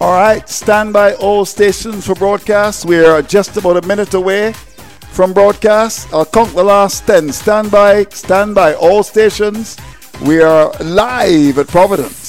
All right, stand by all stations for broadcast. We are just about a minute away from broadcast. I'll count the last 10. Stand by all stations. We are live at Providence.